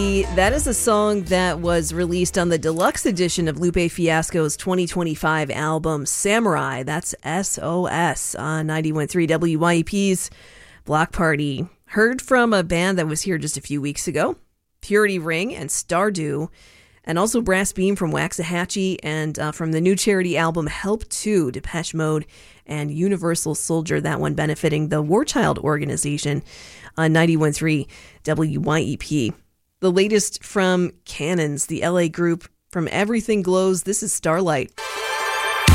That is a song that was released on the deluxe edition of Lupe Fiasco's 2025 album Samurai. That's SOS on 91.3 WYEP's Block Party. Heard from a band that was here just a few weeks ago, Purity Ring and Stardew, and also Brass Beam from Waxahachie, and from the new charity album Help 2, Depeche Mode and Universal Soldier, that one benefiting the War Child organization on 91.3 WYEP. The latest from Cannons, the LA group. From Everything Glows, this is Starlight.